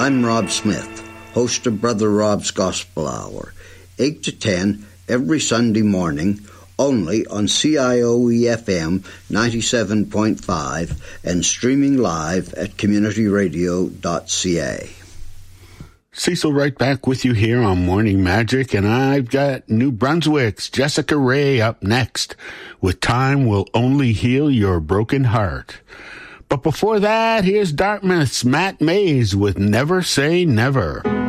I'm Rob Smith, host of Brother Rob's Gospel Hour, 8 to 10 every Sunday morning, only on CIOE-FM 97.5 and streaming live at communityradio.ca. Cecil right back with you here on Morning Magic, and I've got New Brunswick's Jessica Ray up next with Time Will Only Heal Your Broken Heart. But before that, here's Dartmouth's Matt Mays with Never Say Never.